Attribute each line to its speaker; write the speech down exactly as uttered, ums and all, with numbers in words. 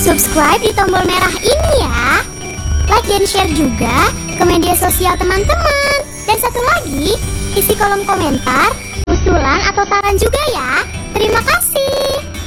Speaker 1: Subscribe di tombol merah ini ya. Like dan share juga ke media sosial teman-teman. Dan satu lagi, isi kolom komentar usulan atau saran juga ya. Terima kasih.